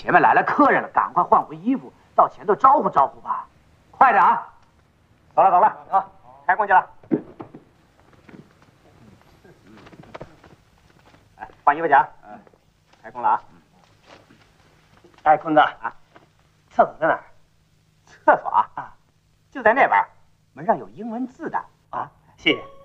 前面来了客人了，赶快换回衣服，到前头招呼招呼吧。快点啊！ 走了走了，啊，开工去了。哎，换衣服去啊！开工了啊！ 哎，坤子啊，厕所在哪儿？ 厕所啊，就在那边，门上有英文字的啊。 谢谢。